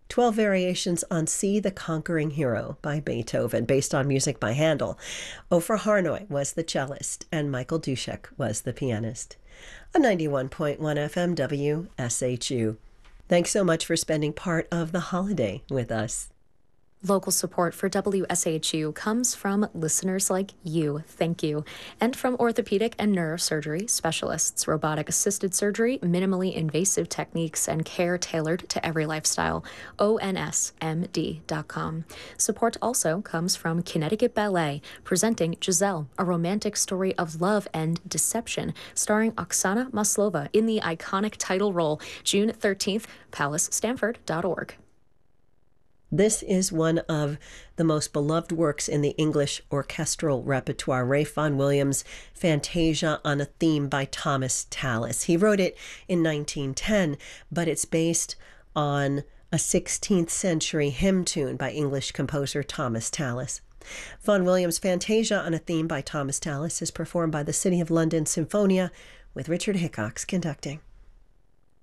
12 Variations on See the Conquering Hero by Beethoven, based on music by Handel. Ofra Harnoy was the cellist, and Michael Dushek was the pianist. On 91.1 FM WSHU. Thanks so much for spending part of the holiday with us. Local support for WSHU comes from listeners like you, thank you, and from orthopedic and neurosurgery specialists, robotic-assisted surgery, minimally invasive techniques, and care tailored to every lifestyle, onsmd.com. Support also comes from Connecticut Ballet, presenting Giselle, a romantic story of love and deception, starring Oksana Maslova in the iconic title role, June 13th, palacestanford.org. This is one of the most beloved works in the English orchestral repertoire, Ralph Vaughan Williams' Fantasia on a Theme by Thomas Tallis. He wrote it in 1910, but it's based on a 16th century hymn tune by English composer Thomas Tallis. Vaughan Williams' Fantasia on a Theme by Thomas Tallis is performed by the City of London Symphonia with Richard Hickox conducting.